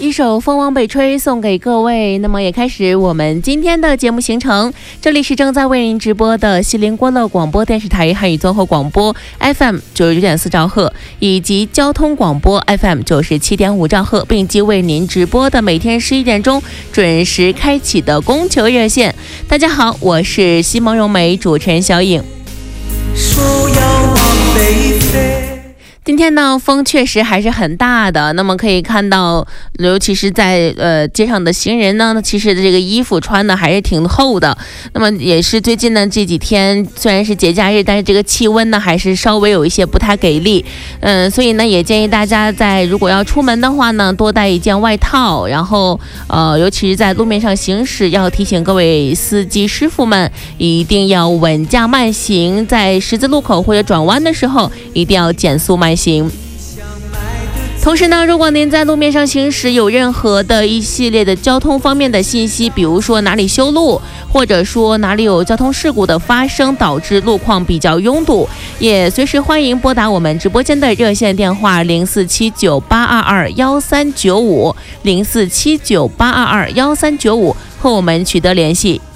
一首《风往北吹》送给各位，那么也开始我们今天的节目行程。这里是正在为您直播的西林郭勒广播电视台汉语综合广播 FM 99.4兆赫，以及交通广播 FM 97.5兆赫，并即为您直播的每天11点钟准时开启的供求热线。大家好，我是西蒙荣美，主持人小颖。说要往北飞。今天呢，风确实还是很大的。那么可以看到，尤其是在街上的行人呢，其实这个衣服穿的还是挺厚的。那么也是最近呢这几天，虽然是节假日，但是这个气温呢还是稍微有一些不太给力。所以呢也建议大家如果要出门的话呢，多带一件外套。然后尤其是在路面上行驶，要提醒各位司机师傅们，一定要稳驾慢行，在十字路口或者转弯的时候，一定要减速慢行。同时呢，如果您在路面上行驶有任何的一系列的交通方面的信息，比如说哪里修路，或者说哪里有交通事故的发生，导致路况比较拥堵，也随时欢迎拨打我们直播间的热线电话047982219395 047982219395和我们取得联系。